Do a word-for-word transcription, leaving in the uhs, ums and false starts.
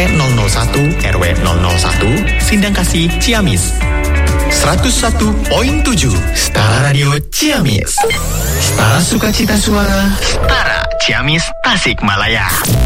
nol nol satu R W nol nol satu Sindangkasih Ciamis. seratus satu koma tujuh Setara Radio Ciamis. Setara Sukacita Suara. Setara Ciamis Tasikmalaya.